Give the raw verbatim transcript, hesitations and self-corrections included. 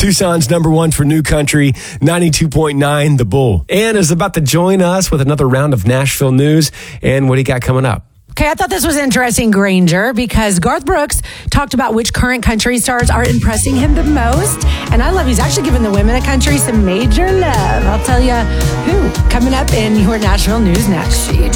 Tucson's number one for new country, ninety-two point nine, The Bull. Ann is about to join us with another round of Nashville news. And what do you got coming up? Okay, I thought this was interesting, Granger, because Garth Brooks talked about which current country stars are impressing him the most. And I love he's actually giving the women of country some major love. I'll tell you who coming up in your Nashville news next sheet.